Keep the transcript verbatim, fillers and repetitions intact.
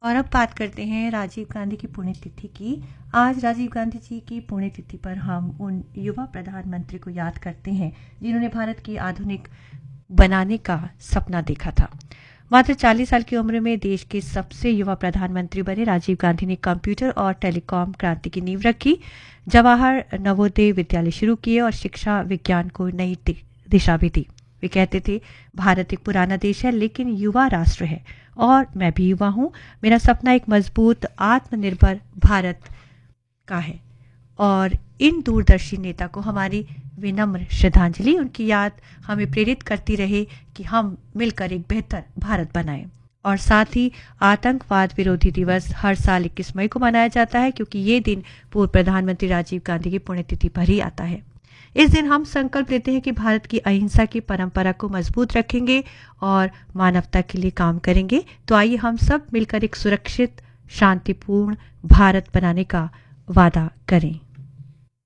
और अब बात करते हैं राजीव गांधी की पुण्यतिथि की। आज राजीव गांधी जी की पुण्यतिथि पर हम उन युवा प्रधानमंत्री को याद करते हैं जिन्होंने भारत की आधुनिक बनाने का सपना देखा था। मात्र चालीस साल की उम्र में देश के सबसे युवा प्रधानमंत्री बने राजीव गांधी ने कंप्यूटर और टेलीकॉम क्रांति की नींव रखी, जवाहर नवोदय विद्यालय शुरू किए और शिक्षा विज्ञान को नई दिशा भी दी। वे कहते थे, भारत एक पुराना देश है लेकिन युवा राष्ट्र है और मैं भी युवा हूं। मेरा सपना एक मजबूत आत्मनिर्भर भारत का है। और इन दूरदर्शी नेता को हमारी विनम्र श्रद्धांजलि। उनकी याद हमें प्रेरित करती रहे कि हम मिलकर एक बेहतर भारत बनाएं। और साथ ही आतंकवाद विरोधी दिवस हर साल इक्कीस मई को मनाया जाता है क्योंकि ये दिन पूर्व प्रधानमंत्री राजीव गांधी की पुण्यतिथि पर ही आता है। इस दिन हम संकल्प लेते हैं कि भारत की अहिंसा की परंपरा को मजबूत रखेंगे और मानवता के लिए काम करेंगे। तो आइए हम सब मिलकर एक सुरक्षित, शांतिपूर्ण भारत बनाने का वादा करें।